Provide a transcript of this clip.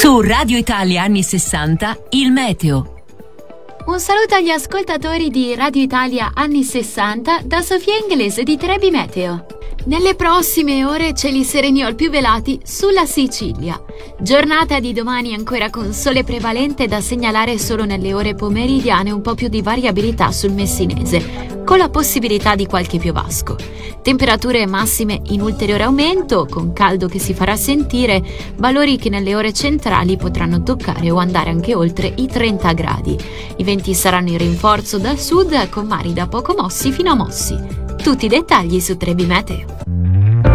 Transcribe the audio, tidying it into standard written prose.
Su Radio Italia anni 60, il meteo. Un saluto agli ascoltatori di Radio Italia anni 60 da Sofia Inglese di Trebi Meteo. Nelle prossime ore cieli sereni o al più velati sulla Sicilia. Giornata di domani ancora con sole prevalente, da segnalare solo nelle ore pomeridiane un po' più di variabilità sul messinese, con la possibilità di qualche piovasco. Temperature massime in ulteriore aumento, con caldo che si farà sentire, valori che nelle ore centrali potranno toccare o andare anche oltre i 30 gradi. I venti saranno in rinforzo dal sud, con mari da poco mossi fino a mossi. Tutti i dettagli su Trebi Meteo.